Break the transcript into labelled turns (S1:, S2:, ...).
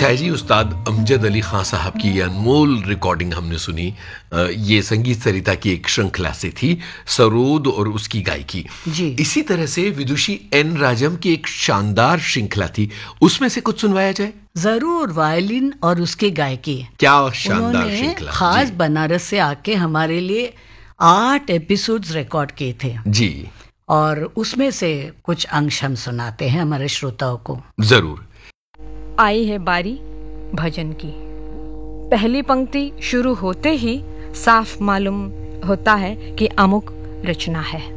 S1: छाया जी, उस्ताद अमजद अली खां साहब की ये अनमोल रिकॉर्डिंग हमने सुनी। ये संगीत सरिता की एक श्रृंखला से थी, सरोद और उसकी गायकी।
S2: जी।
S1: इसी तरह से विदुषी एन राजम की एक शानदार श्रृंखला थी, उसमें से कुछ सुनवाया जाए?
S2: जरूर, वायलिन और उसकी गायकी।
S1: क्या शानदार
S2: उन्होंने
S1: श्रृंखला।
S2: खास बनारस से आके हमारे लिए 8 एपिसोड्स रिकॉर्ड किए थे
S1: जी,
S2: और उसमें से कुछ अंश हम सुनाते हैं हमारे श्रोताओं को।
S1: जरूर।
S3: आई है बारी भजन की। पहली पंक्ति शुरू होते ही साफ मालूम होता है कि अमुक रचना है।